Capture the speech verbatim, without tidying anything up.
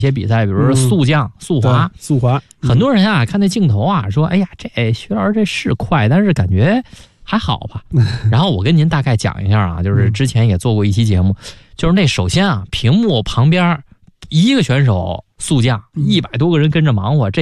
些比赛，比如说速降、嗯、速滑、 速滑， 嗯、很多人啊看那镜头啊说，哎呀，这徐老师这是快，但是感觉还好吧。然后我跟您大概讲一下啊，就是之前也做过一期节目，就是那首先啊，屏幕旁边一个选手速降，一百多个人跟着忙活，这